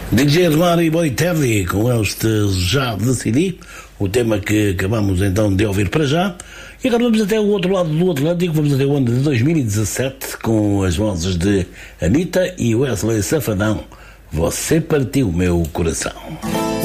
DJ Edmar e Boitelli, com este Já Decidi, o tema que acabamos então de ouvir para já. E agora vamos até o outro lado do Atlântico, vamos até o ano de 2017, com as vozes de Anitta e Wesley Safadão. Você partiu meu coração.